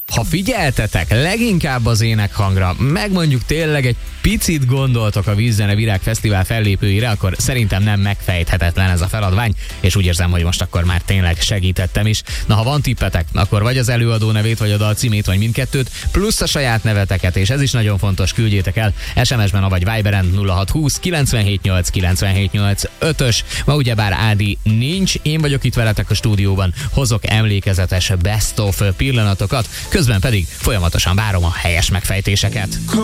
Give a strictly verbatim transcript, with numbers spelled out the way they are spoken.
Ha figyeltetek leginkább az énekhangra, meg mondjuk tényleg egy picit gondoltok a Vízzene Virág Fesztivál fellépőire, akkor szerintem nem megfejthetetlen ez a feladvány, és úgy érzem, hogy most akkor már tényleg segítettem is. Na, ha van tippetek, akkor vagy az előadó nevét, vagy a dal címét, vagy mindkettőt, plusz a saját neveteket, és ez is nagyon fontos, küldjétek el es em es-ben, vagy Viberen nulla hat húsz kilencvenhét nyolc kilencvenhét nyolc ötös. Ma ugyebár Ádi nincs, én vagyok itt veletek a stúdióban, hozok emlékezetes best of pillanatokat, közben pedig folyamatosan várom a helyes megfejtéseket.